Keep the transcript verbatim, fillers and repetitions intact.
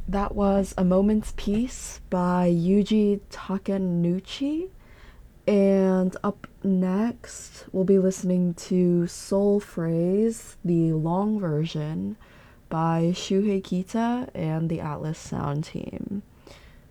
That was A Moment's Peace by Yuji Takenouchi. And up next, we'll be listening to Soul Phrase, the long version, by Shuhei Kita and the Atlas Sound Team.